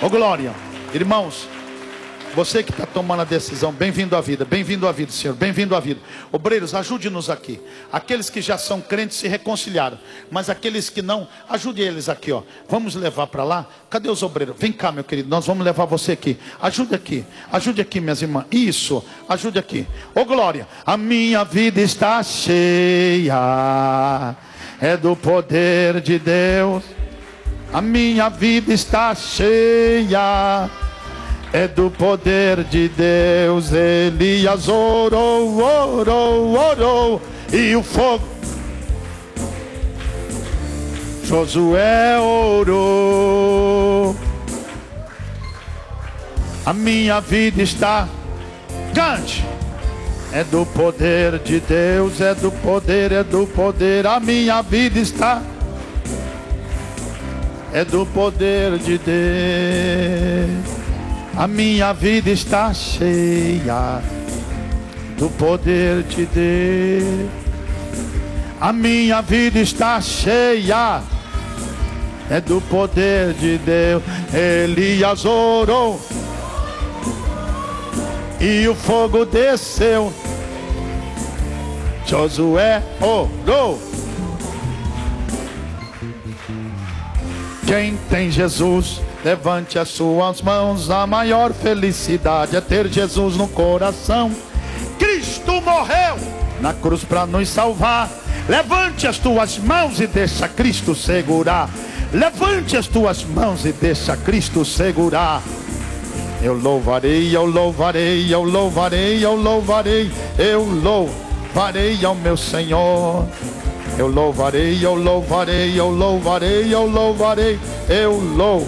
Ô glória, irmãos, você que está tomando a decisão, bem-vindo à vida, Senhor, bem-vindo à vida. Obreiros, ajude-nos aqui. Aqueles que já são crentes se reconciliaram, mas aqueles que não, ajude eles aqui, ó. Vamos levar para lá. Cadê os obreiros? Vem cá, meu querido, nós vamos levar você aqui. Ajude aqui, minhas irmãs. Isso, ajude aqui. Ô glória, a minha vida está cheia, é do poder de Deus. A minha vida está cheia, é do poder de Deus. Elias orou, e o fogo. Josué orou. A minha vida está, cante. É do poder de Deus, é do poder, a minha vida está, é do poder de Deus. A minha vida está cheia do poder de Deus. A minha vida está cheia, é do poder de Deus. Elias orou e o fogo desceu. Josué orou. Quem tem Jesus, levante as suas mãos. A maior felicidade é ter Jesus no coração. Cristo morreu na cruz para nos salvar. Levante as tuas mãos e deixa Cristo segurar. Levante as tuas mãos e deixa Cristo segurar. Eu louvarei, eu louvarei, eu louvarei, eu louvarei, eu louvarei ao meu Senhor. Eu louvarei, eu louvarei, eu louvarei, eu louvarei, eu louvarei.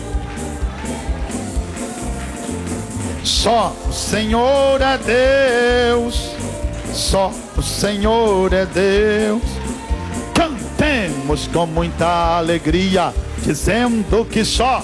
Só o Senhor é Deus, só o Senhor é Deus. Cantemos com muita alegria, dizendo que só,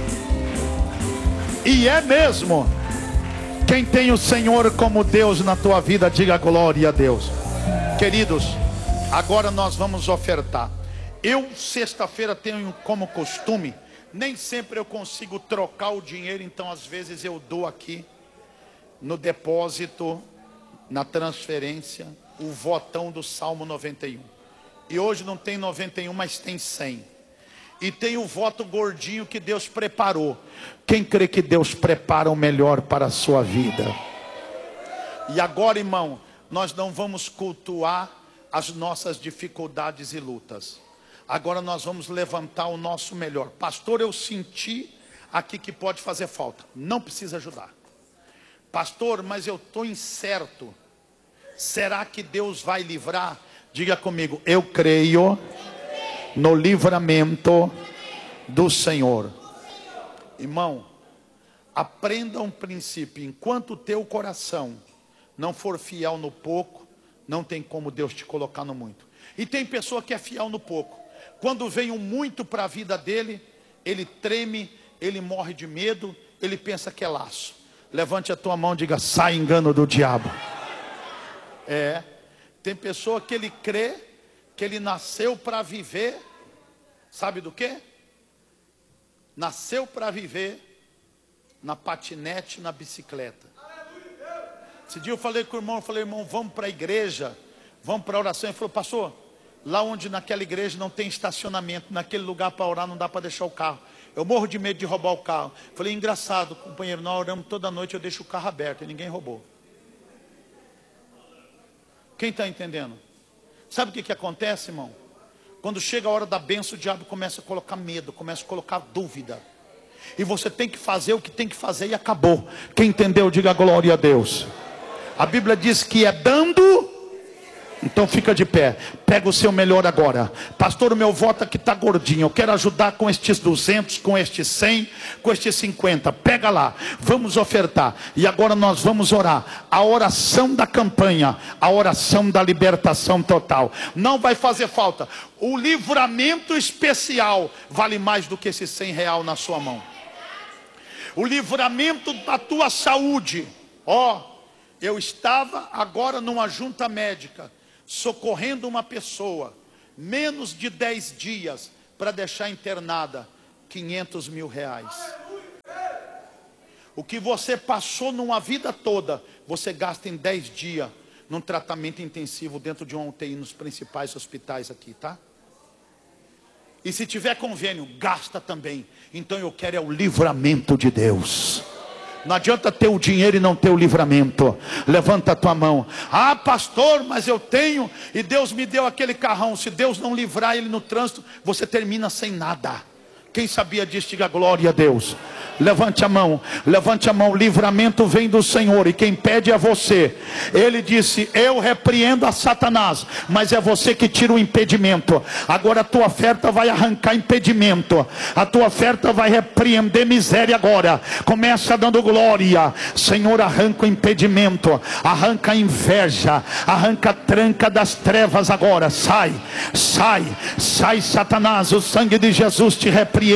e é mesmo. Quem tem o Senhor como Deus na tua vida, diga glória a Deus. Queridos, agora nós vamos ofertar. Eu, sexta-feira, tenho como costume, nem sempre eu consigo trocar o dinheiro, então às vezes eu dou aqui no depósito, na transferência, o votão do Salmo 91. E hoje não tem 91, mas tem 100. E tem o voto gordinho que Deus preparou. Quem crê que Deus prepara o melhor para a sua vida? E agora, irmão, nós não vamos cultuar as nossas dificuldades e lutas. Agora nós vamos levantar o nosso melhor. Pastor, eu senti aqui que pode fazer falta. Não precisa ajudar. Pastor, mas eu estou incerto. Será que Deus vai livrar? Diga comigo, eu creio no livramento do Senhor. Irmão, aprenda um princípio. Enquanto o teu coração não for fiel no pouco, não tem como Deus te colocar no muito. E tem pessoa que é fiel no pouco. Quando vem um muito para a vida dele, ele treme, ele morre de medo, ele pensa que é laço. Levante a tua mão e diga, sai engano do diabo. Tem pessoa que ele crê que ele nasceu para viver, sabe do quê? Nasceu para viver na patinete, na bicicleta. Esse dia eu falei com o irmão, irmão, vamos para a igreja, vamos para a oração. Ele falou, pastor, lá onde naquela igreja não tem estacionamento, naquele lugar para orar não dá para deixar o carro. Eu morro de medo de roubar o carro. Falei, engraçado, companheiro, nós oramos toda noite, eu deixo o carro aberto e ninguém roubou. Quem está entendendo? Sabe o que acontece, irmão? Quando chega a hora da bênção, o diabo começa a colocar medo, começa a colocar dúvida. E você tem que fazer o que tem que fazer e acabou. Quem entendeu, diga glória a Deus. A Bíblia diz que é dando. Então fica de pé, pega o seu melhor agora. Pastor, o meu voto aqui está gordinho, eu quero ajudar com estes 200, com estes 100, com estes 50. Pega lá, vamos ofertar. E agora nós vamos orar a oração da campanha, a oração da libertação total. Não vai fazer falta. O livramento especial vale mais do que esse R$100 na sua mão. O livramento da tua saúde. Eu estava agora numa junta médica, socorrendo uma pessoa, menos de 10 dias para deixar internada, R$500 mil. O que você passou numa vida toda, você gasta em 10 dias num tratamento intensivo dentro de uma UTI nos principais hospitais aqui, tá? E se tiver convênio, gasta também. Então eu quero é o livramento de Deus. Não adianta ter o dinheiro e não ter o livramento. Levanta a tua mão. Ah, pastor, mas eu tenho, e Deus me deu aquele carrão. Se Deus não livrar ele no trânsito, você termina sem nada. Quem sabia disso, diga glória a Deus. Levante a mão, levante a mão. O livramento vem do Senhor, e quem pede é você. Ele disse: eu repreendo a Satanás, mas é você que tira o impedimento. Agora a tua oferta vai arrancar impedimento. A tua oferta vai repreender miséria agora. Começa dando glória. Senhor, arranca o impedimento, arranca a inveja, arranca a tranca das trevas agora. Sai, sai, sai, Satanás. O sangue de Jesus te repreenda.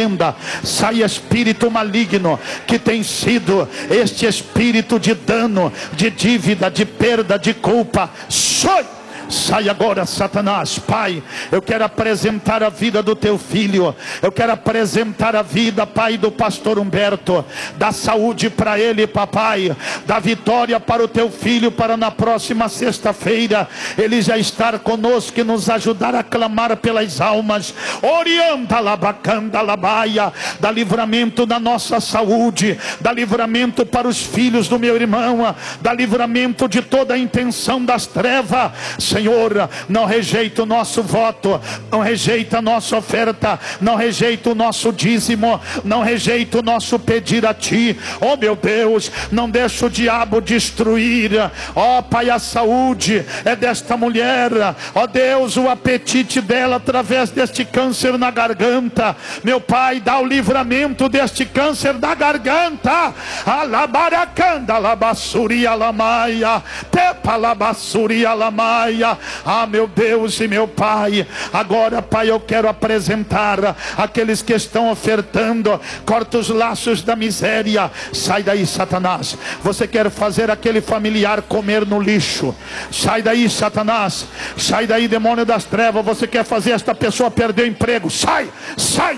Sai espírito maligno, que tem sido este espírito de dano, de dívida, de perda, de culpa. Sai! Sai agora, Satanás. Pai, eu quero apresentar a vida do teu filho. Eu quero apresentar a vida, Pai, do pastor Humberto. Dá saúde para ele, papai. Dá vitória para o teu filho, para na próxima sexta-feira ele já estar conosco e nos ajudar a clamar pelas almas. Orienta labacanda labaia. Dá livramento na nossa saúde. Dá livramento para os filhos do meu irmão. Dá livramento de toda a intenção das trevas. Senhor, não rejeita o nosso voto, não rejeita a nossa oferta, não rejeita o nosso dízimo, não rejeita o nosso pedir a Ti. Oh meu Deus, não deixa o diabo destruir. Oh Pai, a saúde é desta mulher. Oh Deus, o apetite dela através deste câncer na garganta. Meu Pai, dá o livramento deste câncer da garganta. Alabaracanda labassuri alamaia, tepa labassuri alamaia. Ah, meu Deus e meu Pai, agora, Pai, eu quero apresentar aqueles que estão ofertando. Corta os laços da miséria. Sai daí, Satanás. Você quer fazer aquele familiar comer no lixo? Sai daí, Satanás. Sai daí, demônio das trevas. Você quer fazer esta pessoa perder o emprego? Sai, sai.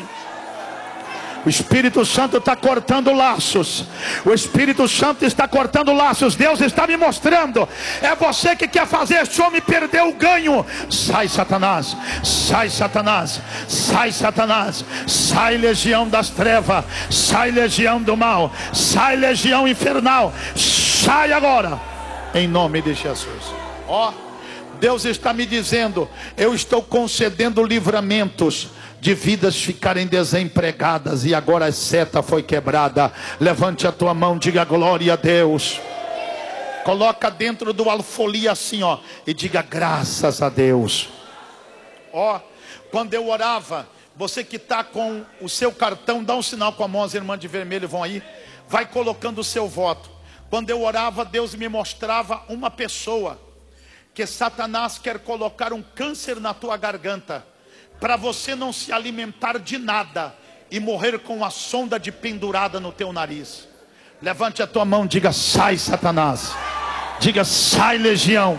O Espírito Santo está cortando laços. O Espírito Santo está cortando laços. Deus está me mostrando. É você que quer fazer esse homem perder o ganho. Sai, Satanás. Sai, Satanás. Sai, Satanás. Sai, legião das trevas. Sai, legião do mal. Sai, legião infernal. Sai agora, em nome de Jesus. Ó, Deus está me dizendo: eu estou concedendo livramentos de vidas ficarem desempregadas, e agora a seta foi quebrada. Levante a tua mão, diga glória a Deus. Coloca dentro do alfolie assim, ó, e diga graças a Deus. Ó, quando eu orava, você que está com o seu cartão, dá um sinal com a mão, as irmãs de vermelho vão aí, vai colocando o seu voto. Quando eu orava, Deus me mostrava uma pessoa que Satanás quer colocar um câncer na tua garganta, para você não se alimentar de nada e morrer com a sonda de pendurada no teu nariz. Levante a tua mão, diga sai, Satanás. Diga sai, legião.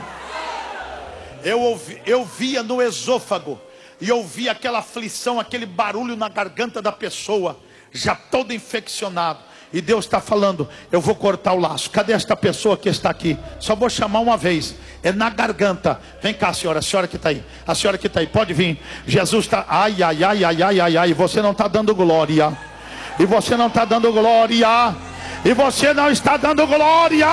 Eu via no esôfago, e eu via aquela aflição, aquele barulho na garganta da pessoa, já todo infeccionado. E Deus está falando: eu vou cortar o laço. Cadê esta pessoa que está aqui? Só vou chamar uma vez. É na garganta. Vem cá, senhora. A senhora que está aí. A senhora que está aí. Pode vir. Jesus está. Ai, ai, ai, ai, ai, ai, ai. Você não está dando glória. E você não está dando glória. E você não está dando glória.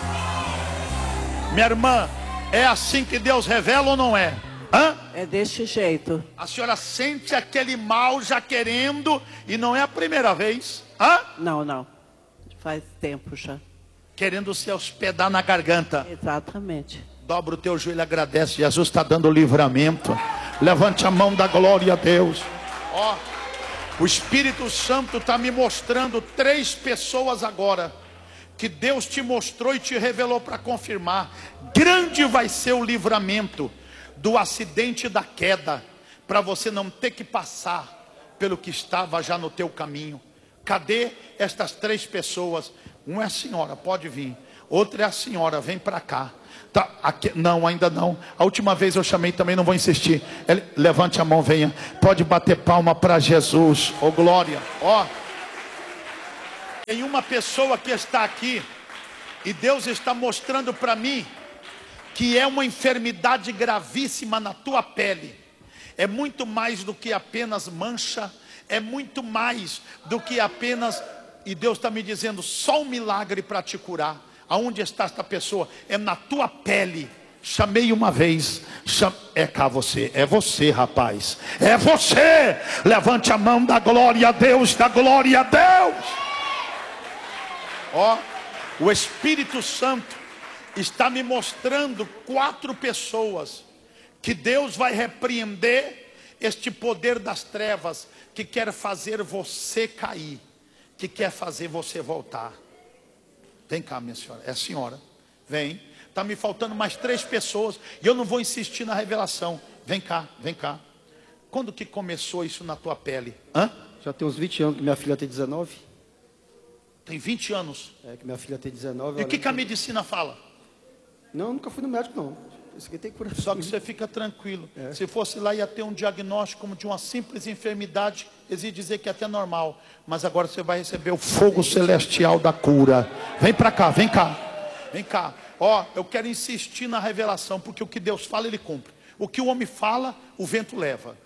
Minha irmã, é assim que Deus revela ou não é? Hã? É deste jeito. A senhora sente aquele mal já querendo, e não é a primeira vez. Hã? Não, não. Faz tempo já. Querendo se hospedar na garganta. Exatamente. Dobra o teu joelho e agradece. Jesus está dando livramento. Levante a mão da glória a Deus. Ó, o Espírito Santo está me mostrando 3 pessoas agora, que Deus te mostrou e te revelou para confirmar. Grande vai ser o livramento do acidente da queda, para você não ter que passar pelo que estava já no teu caminho. Cadê estas 3 pessoas? Uma é a senhora, pode vir. Outra é a senhora, vem para cá. Tá, aqui, não, ainda não. A última vez eu chamei também, não vou insistir. Levante a mão, venha. Pode bater palma para Jesus. Oh glória. Ó. Tem uma pessoa que está aqui e Deus está mostrando para mim que é uma enfermidade gravíssima na tua pele. É muito mais do que apenas mancha, é muito mais do que apenas... E Deus está me dizendo, só um milagre para te curar. Aonde está esta pessoa? É na tua pele. Chamei uma vez, é cá você, é você, rapaz, é você. Levante a mão, da glória a Deus, da glória a Deus. Ó, o Espírito Santo está me mostrando 4 pessoas que Deus vai repreender este poder das trevas que quer fazer você cair, que quer fazer você voltar. Vem cá, minha senhora, é a senhora, vem. Está me faltando mais 3 pessoas e eu não vou insistir na revelação. Vem cá, vem cá. Quando que começou isso na tua pele? Hã? Já tem uns 20 anos que minha filha tem 19. Tem 20 anos. É, que minha filha tem 19. E o que a medicina fala? Não, nunca fui no médico, não. Isso aqui tem cura. Só que você fica tranquilo. Se fosse lá, ia ter um diagnóstico como de uma simples enfermidade. Eles iam dizer que é até normal. Mas agora você vai receber o fogo celestial da cura. Vem para cá, vem cá. Vem cá. Ó, eu quero insistir na revelação, porque o que Deus fala, Ele cumpre. O que o homem fala, o vento leva.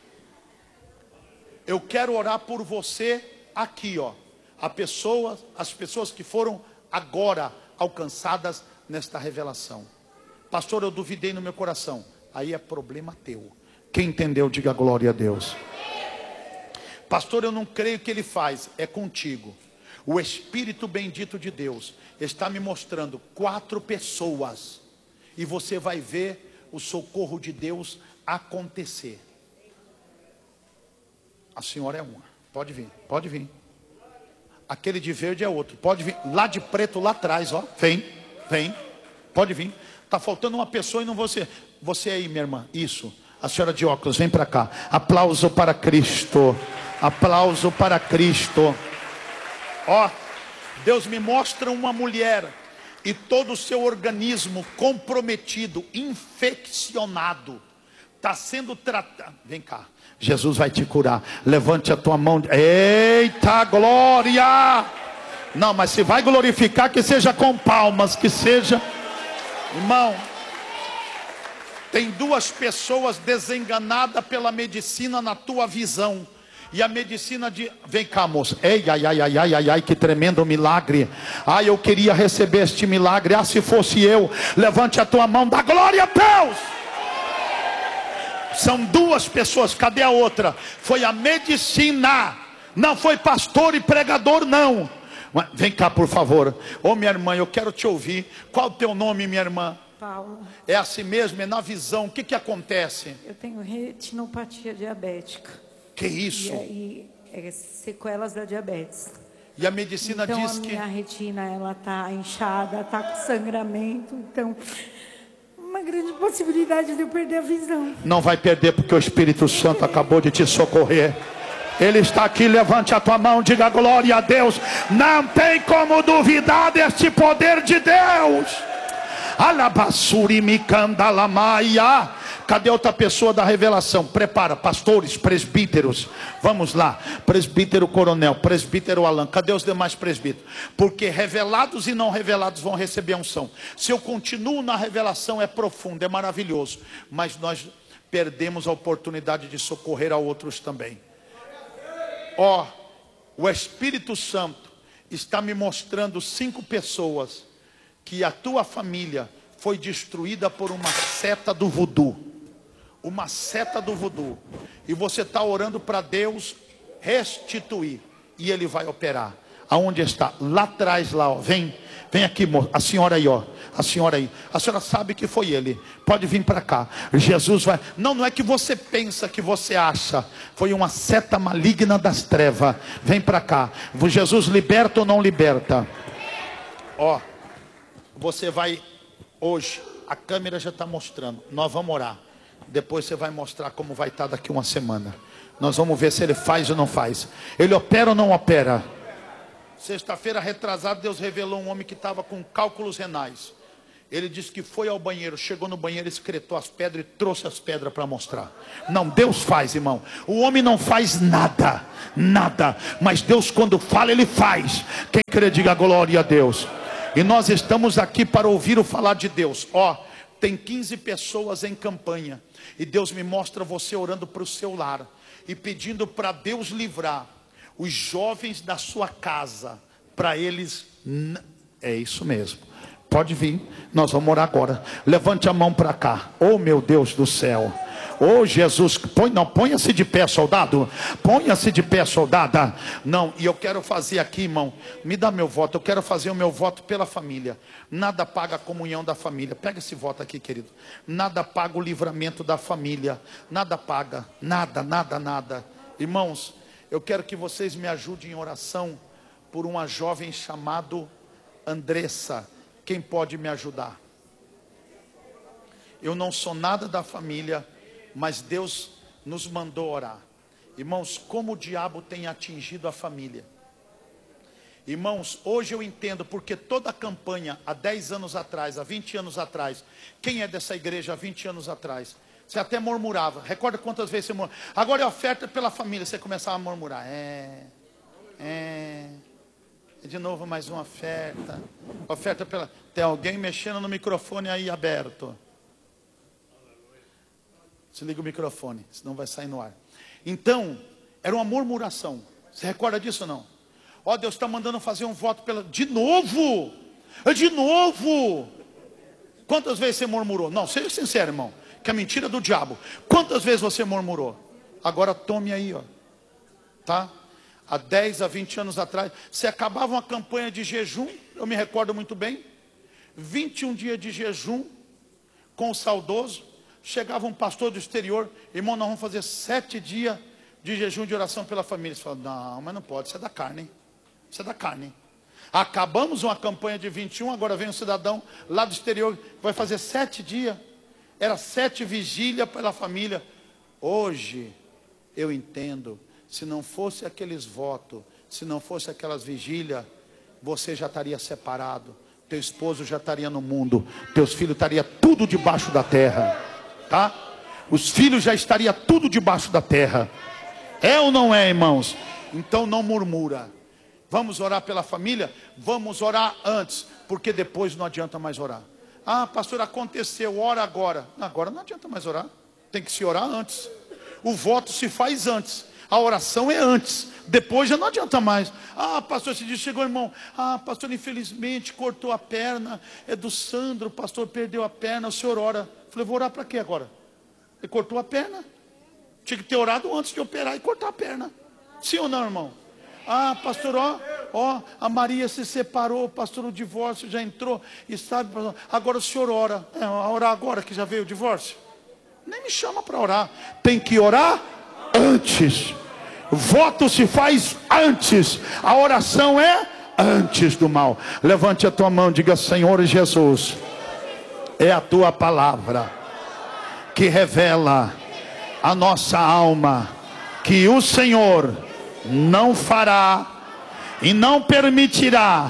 Eu quero orar por você aqui, ó. As pessoas que foram agora alcançadas nesta revelação. Pastor, eu duvidei no meu coração. Aí é problema teu. Quem entendeu, diga glória a Deus. Pastor, eu não creio que Ele faz. É contigo. O Espírito bendito de Deus está me mostrando 4 pessoas. E você vai ver o socorro de Deus acontecer. A senhora é uma. Pode vir, pode vir. Aquele de verde é outro. Pode vir. Lá de preto, lá atrás, ó. Vem, vem. Pode vir. Está faltando uma pessoa e não você. Você aí, minha irmã. Isso. A senhora de óculos, vem para cá. Aplauso para Cristo. Aplauso para Cristo. Ó, Deus me mostra uma mulher e todo o seu organismo comprometido, infeccionado, está sendo tratado. Vem cá, Jesus vai te curar. Levante a tua mão. Eita glória! Não, mas se vai glorificar, que seja com palmas, que seja. Irmão, tem 2 pessoas desenganadas pela medicina na tua visão. E a medicina de... Vem cá, moça. Ei, ai, ai, ai, ai, ai, ai, que tremendo milagre. Ai, eu queria receber este milagre. Ah, se fosse eu. Levante a tua mão, dá glória a Deus. São 2 pessoas, cadê a outra? Foi a medicina. Não foi pastor e pregador, não. Vem cá, por favor. Ô, minha irmã, eu quero te ouvir. Qual o teu nome, minha irmã? Paula. É assim mesmo, é na visão. O que acontece? Eu tenho retinopatia diabética. Que isso? E aí, sequelas da diabetes. E a medicina então, diz a que... minha retina, ela tá inchada, tá com sangramento. Então, uma grande possibilidade de eu perder a visão. Não vai perder, porque o Espírito Santo acabou de te socorrer. Ele está aqui, levante a tua mão, diga glória a Deus. Não tem como duvidar deste poder de Deus. Alabassuri mikandalamaia. Cadê outra pessoa da revelação? Prepara, pastores, presbíteros. Vamos lá, presbítero coronel, presbítero Alan. Cadê os demais presbíteros? Porque revelados e não revelados vão receber a unção. Se eu continuo na revelação, é profundo, é maravilhoso. Mas nós perdemos a oportunidade de socorrer a outros também. Ó, o Espírito Santo está me mostrando 5 pessoas que a tua família foi destruída por uma seta do voodoo. Uma seta do voodoo. E você está orando para Deus restituir. E Ele vai operar. Aonde está? Lá atrás, lá, ó. Vem aqui, moça. A senhora aí, ó. A senhora aí. A senhora sabe que foi Ele. Pode vir para cá. Jesus vai... Não é que você pensa, que você acha. Foi uma seta maligna das trevas. Vem para cá. Jesus liberta ou não liberta? Ó. Você vai... Hoje, a câmera já está mostrando. Nós vamos orar. Depois você vai mostrar como vai estar daqui uma semana. Nós vamos ver se Ele faz ou não faz. Ele opera ou não opera? Sexta-feira retrasada, Deus revelou um homem que estava com cálculos renais. Ele disse que foi ao banheiro, chegou no banheiro, excretou as pedras e trouxe as pedras para mostrar. Não, Deus faz, irmão. O homem não faz nada, nada. Mas Deus, quando fala, Ele faz. Quem crê, diga glória a Deus. E nós estamos aqui para ouvir o falar de Deus. Ó, tem 15 pessoas em campanha. E Deus me mostra você orando para o seu lar. E pedindo para Deus livrar os jovens da sua casa. Para eles, é isso mesmo. Pode vir, nós vamos orar agora. Levante a mão para cá. Oh meu Deus do céu. Oh Jesus, ponha-se de pé, soldado. Ponha-se de pé, soldada. Não, e eu quero fazer aqui, irmão. Me dá meu voto, eu quero fazer o meu voto pela família. Nada paga a comunhão da família. Pega esse voto aqui, querido. Nada paga o livramento da família. Nada paga, nada, nada, nada. Irmãos, eu quero que vocês me ajudem em oração por uma jovem chamada Andressa. Quem pode me ajudar? Eu não sou nada da família, mas Deus nos mandou orar. Irmãos, como o diabo tem atingido a família. Irmãos, hoje eu entendo porque toda a campanha, há 10 anos atrás, há 20 anos atrás, quem é dessa igreja há 20 anos atrás? Você até murmurava. Recorda quantas vezes você murmurava? Agora é oferta pela família, você começava a murmurar. De novo mais uma oferta. Oferta pela... Tem alguém mexendo no microfone aí aberto. Desliga o microfone, senão vai sair no ar. Então, era uma murmuração. Você recorda disso ou não? Ó, Deus está mandando fazer um voto pela... De novo! De novo! Quantas vezes você murmurou? Não, seja sincero, irmão. Que é mentira do diabo. Quantas vezes você murmurou? Agora tome aí, ó. Tá? Há 10 a 20 anos atrás, se acabava uma campanha de jejum, eu me recordo muito bem, 21 dias de jejum, com o saudoso, chegava um pastor do exterior, irmão, nós vamos fazer 7 dias de jejum de oração pela família. Você fala, não, mas não pode, isso é da carne, hein? Isso é da carne. Acabamos uma campanha de 21, agora vem um cidadão lá do exterior, vai fazer 7 dias, era 7 vigílias pela família. Hoje, eu entendo. Se não fosse aqueles votos, se não fosse aquelas vigílias, você já estaria separado, teu esposo já estaria no mundo, teus filhos estariam tudo debaixo da terra, tá? Os filhos já estariam tudo debaixo da terra. É ou não é, irmãos? Então não murmura. Vamos orar pela família? Vamos orar antes, porque depois não adianta mais orar. Ah, pastor, aconteceu, ora agora. Agora não adianta mais orar, tem que se orar antes. O voto se faz antes. A oração é antes, depois já não adianta mais. Ah, pastor, esse dia chegou, irmão. Ah, pastor, infelizmente cortou a perna. É do Sandro, o pastor perdeu a perna. O senhor ora. Eu falei, vou orar para quê agora? Ele cortou a perna. Tinha que ter orado antes de operar e cortar a perna. Sim ou não, irmão? Ah, pastor, ó, a Maria se separou, pastor, o divórcio já entrou. E sabe, pastor, agora o senhor ora. Orar agora que já veio o divórcio? Nem me chama para orar. Tem que orar antes. Voto se faz antes. A oração é antes do mal. Levante a tua mão, diga, Senhor Jesus, é a tua palavra que revela a nossa alma que o Senhor não fará e não permitirá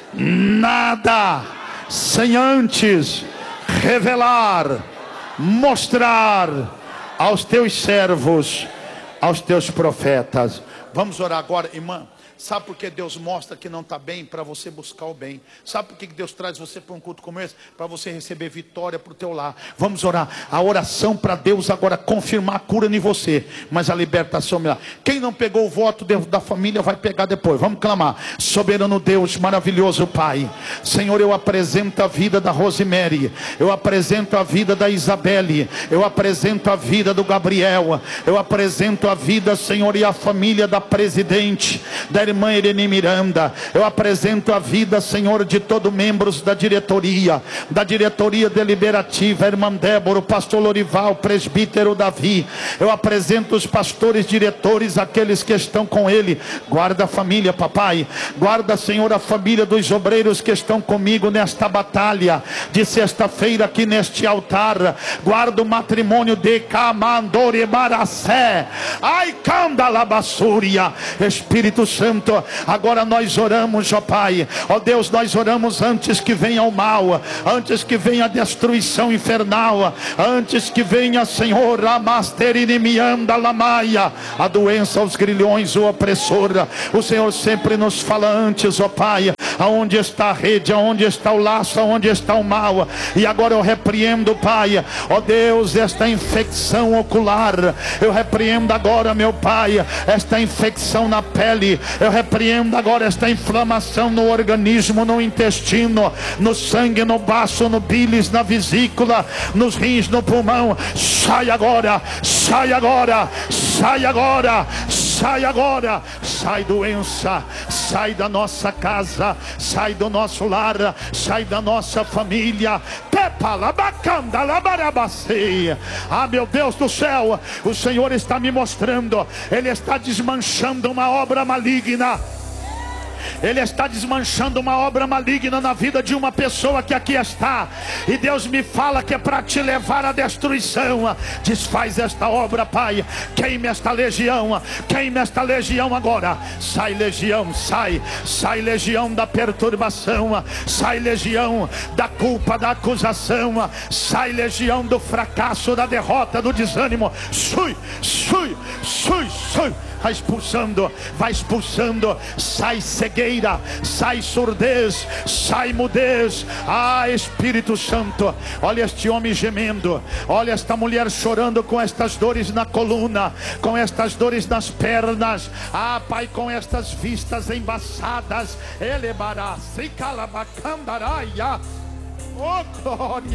nada sem antes revelar, mostrar aos teus servos, aos teus profetas. Vamos orar agora, irmã. Sabe por que Deus mostra que não está bem? Para você buscar o bem. Sabe por que Deus traz você para um culto como esse? Para você receber vitória para o teu lar. Vamos orar. A oração para Deus agora confirmar a cura em você, mas a libertação melhor. Quem não pegou o voto da família vai pegar depois. Vamos clamar. Soberano Deus, maravilhoso Pai, Senhor, eu apresento a vida da Rosemary, eu apresento a vida da Isabelle, eu apresento a vida do Gabriel, eu apresento a vida, Senhor, e a família da presidente, da irmã Irene Miranda. Eu apresento a vida, Senhor, de todos membros da diretoria deliberativa, a irmã Débora, o pastor Lorival, o presbítero Davi. Eu apresento os pastores diretores, aqueles que estão com ele. Guarda a família, papai. Guarda, Senhor, a família dos obreiros que estão comigo nesta batalha de sexta-feira aqui neste altar. Guarda o matrimônio de Camandore Maracé. Ai, Candalabassúria. Espírito Santo Santo, agora nós oramos, ó Pai, ó Deus, nós oramos antes que venha o mal, antes que venha a destruição infernal, antes que venha, Senhor, a doença, os grilhões, o opressor. O Senhor sempre nos fala antes, ó Pai, aonde está a rede, aonde está o laço, aonde está o mal. E agora eu repreendo, Pai, ó Deus, esta infecção ocular. Eu repreendo agora, meu Pai, esta infecção na pele. Eu repreendo agora esta inflamação no organismo, no intestino, no sangue, no baço, no bílis, na vesícula, nos rins, no pulmão. Sai agora, sai agora, sai agora, sai agora. Sai doença, sai da nossa casa, sai do nosso lar, sai da nossa família. Ah, meu Deus do céu, o Senhor está me mostrando, Ele está desmanchando uma obra maligna. Ele está desmanchando uma obra maligna na vida de uma pessoa que aqui está. E Deus me fala que é para te levar à destruição. Desfaz esta obra, Pai. Queime esta legião. Queime esta legião agora. Sai legião, sai. Sai legião da perturbação. Sai legião da culpa, da acusação. Sai legião do fracasso, da derrota, do desânimo. Sui, sui, sui, sui. Vai expulsando, vai expulsando. Sai cegueira, sai surdez, sai mudez. Ah, Espírito Santo, olha este homem gemendo, olha esta mulher chorando com estas dores na coluna, com estas dores nas pernas. Ah, Pai, com estas vistas embaçadas. Elebará, se calabacandaraia. Oh, glória.